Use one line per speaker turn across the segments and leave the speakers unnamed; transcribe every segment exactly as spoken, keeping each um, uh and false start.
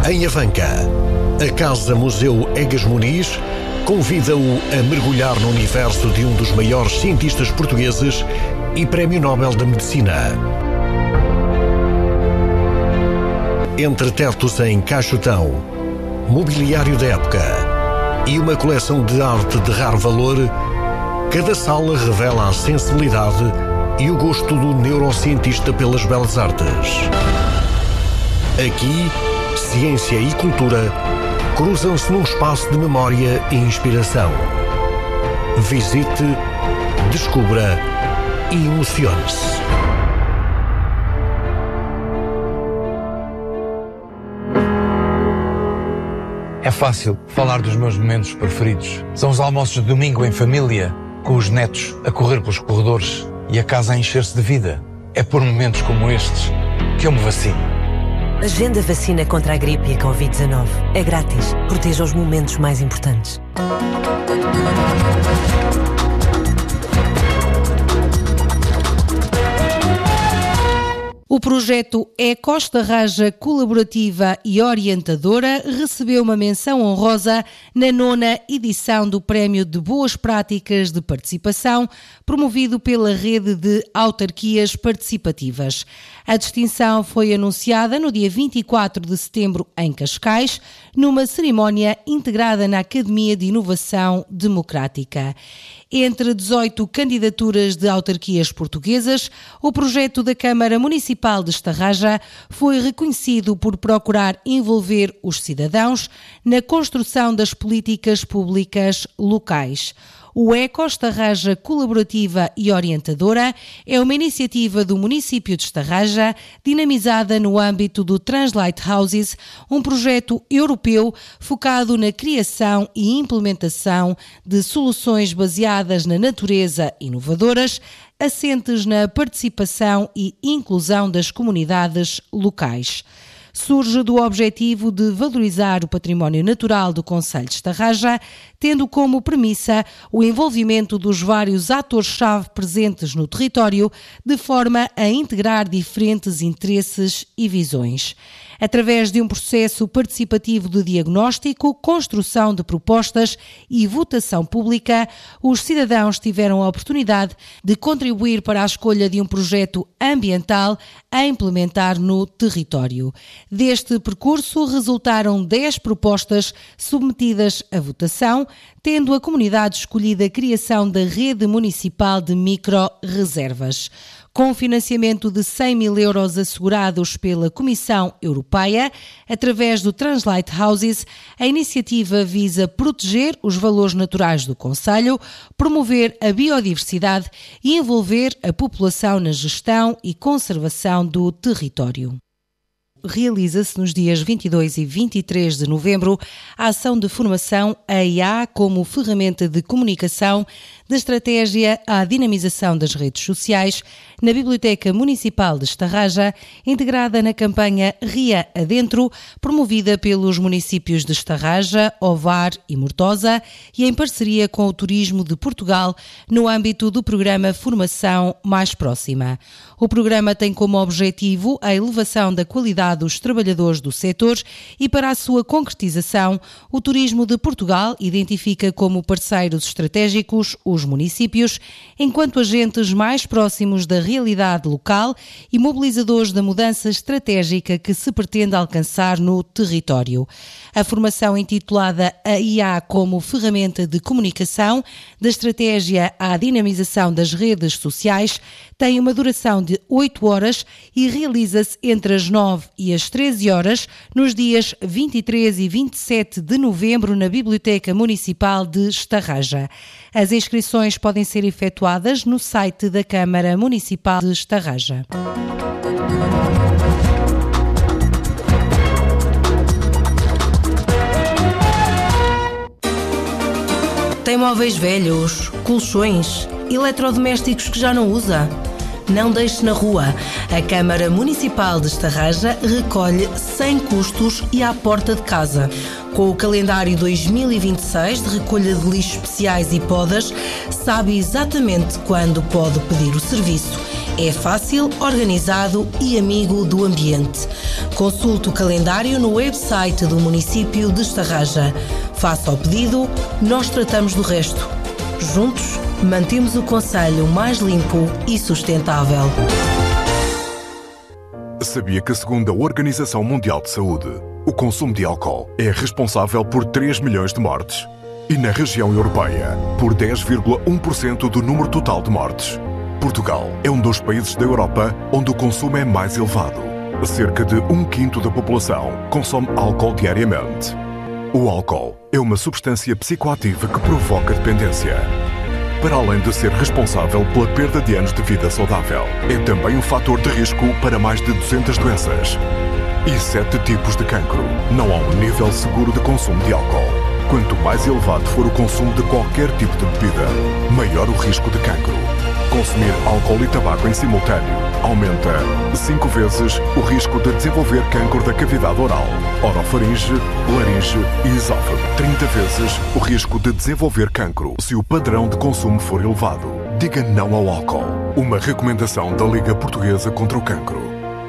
Em Avanca, a Casa Museu Egas Muniz convida-o a mergulhar no universo de um dos maiores cientistas portugueses e Prémio Nobel da Medicina. Entre tetos em caixotão, mobiliário da época e uma coleção de arte de raro valor, cada sala revela a sensibilidade e o gosto do neurocientista pelas belas artes. Aqui, ciência e cultura cruzam-se num espaço de memória e inspiração. Visite, descubra e emocione-se.
É fácil falar dos meus momentos preferidos. São os almoços de domingo em família, com os netos a correr pelos corredores e a casa a encher-se de vida. É por momentos como estes que eu me vacino.
Agenda vacina contra a gripe e a covid dezanove. É grátis. Proteja os momentos mais importantes.
O projeto É Costa Raja Colaborativa e Orientadora recebeu uma menção honrosa na nona edição do Prémio de Boas Práticas de Participação, promovido pela Rede de Autarquias Participativas. A distinção foi anunciada no dia vinte e quatro de setembro em Cascais, numa cerimónia integrada na Academia de Inovação Democrática. Entre dezoito candidaturas de autarquias portuguesas, o projeto da Câmara Municipal de Estarraja foi reconhecido por procurar envolver os cidadãos na construção das políticas públicas locais. O É Costa Raja Colaborativa e Orientadora é uma iniciativa do município de Estarraja, dinamizada no âmbito do Translite Houses, um projeto europeu focado na criação e implementação de soluções baseadas na natureza inovadoras, assentes na participação e inclusão das comunidades locais. Surge do objetivo de valorizar o património natural do concelho de Estarraja, tendo como premissa o envolvimento dos vários atores-chave presentes no território, de forma a integrar diferentes interesses e visões. Através de um processo participativo de diagnóstico, construção de propostas e votação pública, os cidadãos tiveram a oportunidade de contribuir para a escolha de um projeto ambiental a implementar no território. Deste percurso resultaram dez propostas submetidas à votação, tendo a comunidade escolhido a criação da Rede Municipal de Micro-Reservas. Com financiamento de cem mil euros assegurados pela Comissão Europeia, através do Translite Houses, a iniciativa visa proteger os valores naturais do concelho, promover a biodiversidade e envolver a população na gestão e conservação do território. Realiza-se nos dias vinte e dois e vinte e três de novembro a ação de formação A I A como ferramenta de comunicação da estratégia à dinamização das redes sociais na Biblioteca Municipal de Estarraja, integrada na campanha Ria Adentro, promovida pelos municípios de Estarraja, Ovar e Mortosa e em parceria com o Turismo de Portugal no âmbito do programa Formação Mais Próxima. O programa tem como objetivo a elevação da qualidade dos trabalhadores do setor e, para a sua concretização, o Turismo de Portugal identifica como parceiros estratégicos os municípios, enquanto agentes mais próximos da realidade local e mobilizadores da mudança estratégica que se pretende alcançar no território. A formação intitulada A I A como ferramenta de comunicação da estratégia à dinamização das redes sociais tem uma duração de oito horas e realiza-se entre as nove e as treze horas nos dias vinte e três e vinte e sete de novembro na Biblioteca Municipal de Estarraja. As inscrições podem ser efetuadas no site da Câmara Municipal de Estarraja.
Tem móveis velhos, colchões, eletrodomésticos que já não usa? Não deixe na rua. A Câmara Municipal de Estarraja recolhe sem custos e à porta de casa. Com o calendário dois mil e vinte e seis de recolha de lixos especiais e podas, sabe exatamente quando pode pedir o serviço É fácil, organizado e amigo do ambiente. Consulte o calendário no website do município de Estarraja. Faça o pedido, nós tratamos do resto. Juntos, mantemos o concelho mais limpo e sustentável.
Sabia que, segundo a Organização Mundial de Saúde, o consumo de álcool é responsável por três milhões de mortes? E na região europeia, por dez vírgula um por cento do número total de mortes. Portugal é um dos países da Europa onde o consumo é mais elevado. Cerca de um quinto da população consome álcool diariamente. O álcool é uma substância psicoativa que provoca dependência. Para além de ser responsável pela perda de anos de vida saudável, é também um fator de risco para mais de duzentas doenças e sete tipos de cancro. Não há um nível seguro de consumo de álcool. Quanto mais elevado for o consumo de qualquer tipo de bebida, maior o risco de cancro. Consumir álcool e tabaco em simultâneo aumenta cinco vezes o risco de desenvolver cancro da cavidade oral, orofaringe, laringe e esófago. trinta vezes o risco de desenvolver cancro se o padrão de consumo for elevado. Diga não ao álcool. Uma recomendação da Liga Portuguesa contra o Cancro.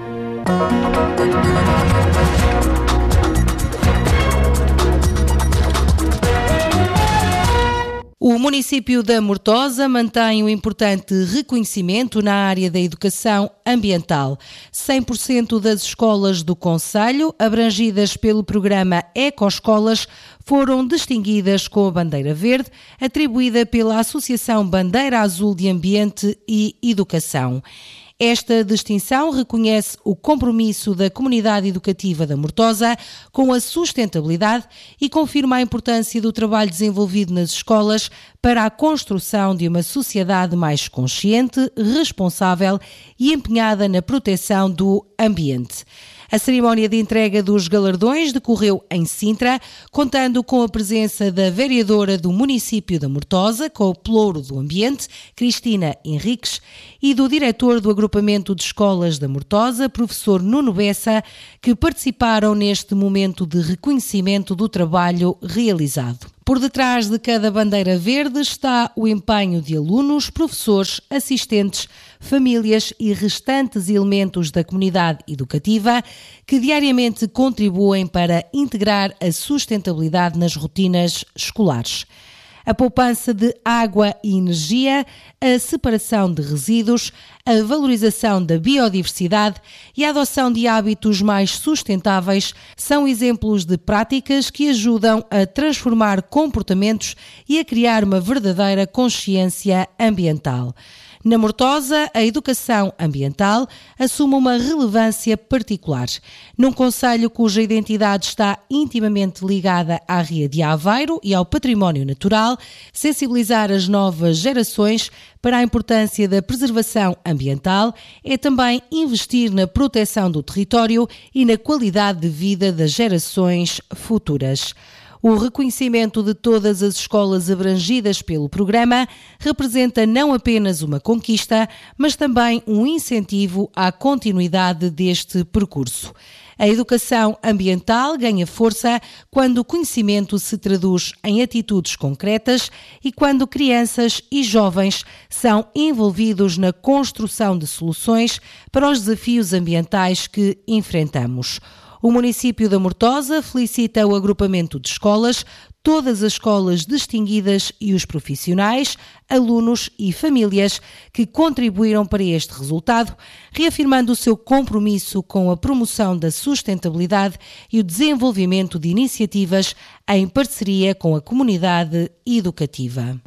O município da Mortosa mantém um importante reconhecimento na área da educação ambiental. cem por cento das escolas do concelho, abrangidas pelo programa Ecoescolas, foram distinguidas com a bandeira verde, atribuída pela Associação Bandeira Azul de Ambiente e Educação. Esta distinção reconhece o compromisso da comunidade educativa da Mortosa com a sustentabilidade e confirma a importância do trabalho desenvolvido nas escolas para a construção de uma sociedade mais consciente, responsável e empenhada na proteção do ambiente. A cerimónia de entrega dos galardões decorreu em Sintra, contando com a presença da vereadora do município da Mortosa, com o Pelouro do Ambiente, Cristina Henriques, e do diretor do agrupamento de escolas da Mortosa, professor Nuno Bessa, que participaram neste momento de reconhecimento do trabalho realizado. Por detrás de cada bandeira verde está o empenho de alunos, professores, assistentes, famílias e restantes elementos da comunidade educativa que diariamente contribuem para integrar a sustentabilidade nas rotinas escolares. A poupança de água e energia, a separação de resíduos, a valorização da biodiversidade e a adoção de hábitos mais sustentáveis são exemplos de práticas que ajudam a transformar comportamentos e a criar uma verdadeira consciência ambiental. Na Mortosa, a educação ambiental assume uma relevância particular. Num concelho cuja identidade está intimamente ligada à Ria de Aveiro e ao património natural, sensibilizar as novas gerações para a importância da preservação ambiental é também investir na proteção do território e na qualidade de vida das gerações futuras. O reconhecimento de todas as escolas abrangidas pelo programa representa não apenas uma conquista, mas também um incentivo à continuidade deste percurso. A educação ambiental ganha força quando o conhecimento se traduz em atitudes concretas e quando crianças e jovens são envolvidos na construção de soluções para os desafios ambientais que enfrentamos. O município da Mortosa felicita o agrupamento de escolas, todas as escolas distinguidas e os profissionais, alunos e famílias que contribuíram para este resultado, reafirmando o seu compromisso com a promoção da sustentabilidade e o desenvolvimento de iniciativas em parceria com a comunidade educativa.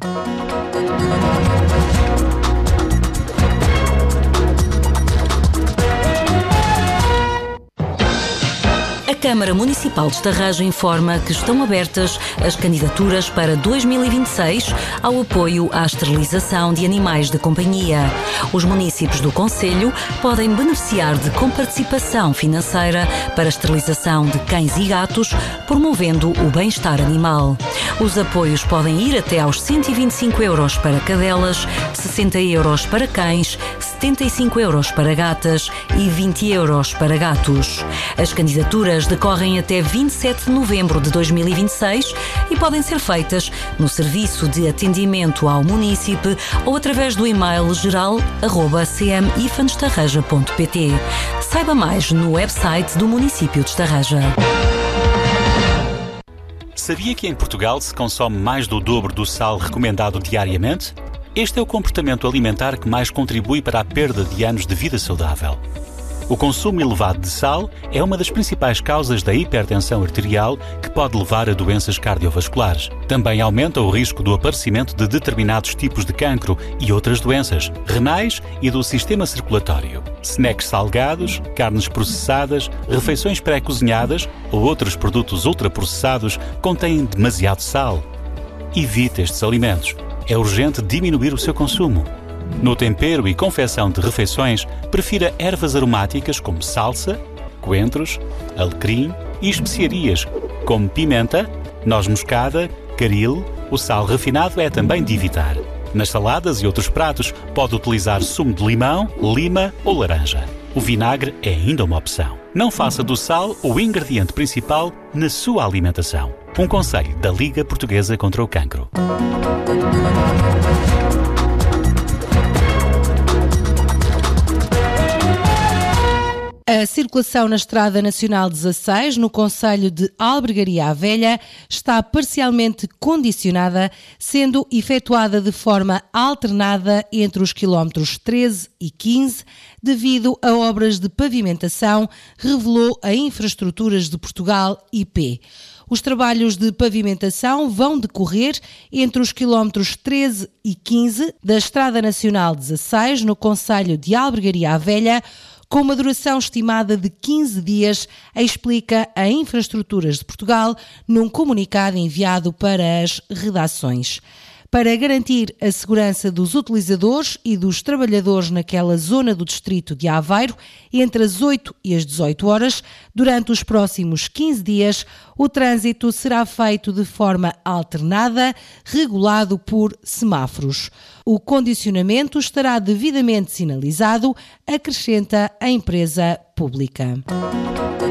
A Câmara Municipal de Estarraja informa que estão abertas as candidaturas para dois mil e vinte e seis ao apoio à esterilização de animais de companhia. Os municípios do concelho podem beneficiar de comparticipação financeira para a esterilização de cães e gatos, promovendo o bem-estar animal. Os apoios podem ir até aos cento e vinte e cinco euros para cadelas, sessenta euros para cães, setenta e cinco euros para gatas e vinte euros para gatos. As candidaturas decorrem até vinte e sete de novembro de dois mil e vinte e seis e podem ser feitas no Serviço de Atendimento ao Munícipe ou através do e-mail geral arroba c m ifan estarreja ponto p t. Saiba mais no website do município de Estarreja.
Sabia que em Portugal se consome mais do dobro do sal recomendado diariamente? Este é o comportamento alimentar que mais contribui para a perda de anos de vida saudável. O consumo elevado de sal é uma das principais causas da hipertensão arterial que pode levar a doenças cardiovasculares. Também aumenta o risco do aparecimento de determinados tipos de cancro e outras doenças renais e do sistema circulatório. Snacks salgados, carnes processadas, refeições pré-cozinhadas ou outros produtos ultraprocessados contêm demasiado sal. Evite estes alimentos. É urgente diminuir o seu consumo. No tempero e confecção de refeições, prefira ervas aromáticas como salsa, coentros, alecrim e especiarias como pimenta, noz moscada, caril. O sal refinado é também de evitar. Nas saladas e outros pratos, pode utilizar sumo de limão, lima ou laranja. O vinagre é ainda uma opção. Não faça do sal o ingrediente principal na sua alimentação. Um conselho da Liga Portuguesa contra o Cancro.
A circulação na Estrada Nacional dezasseis, no concelho de Albergaria à Velha, está parcialmente condicionada, sendo efetuada de forma alternada entre os quilómetros treze e quinze, devido a obras de pavimentação, revelou a Infraestruturas de Portugal, I P. Os trabalhos de pavimentação vão decorrer entre os quilómetros treze e quinze da Estrada Nacional dezasseis, no concelho de Albergaria à Velha, com uma duração estimada de quinze dias, explica a Infraestruturas de Portugal num comunicado enviado para as redações. Para garantir a segurança dos utilizadores e dos trabalhadores naquela zona do distrito de Aveiro, entre as oito e as dezoito horas, durante os próximos quinze dias, o trânsito será feito de forma alternada, regulado por semáforos. O condicionamento estará devidamente sinalizado, acrescenta a empresa pública.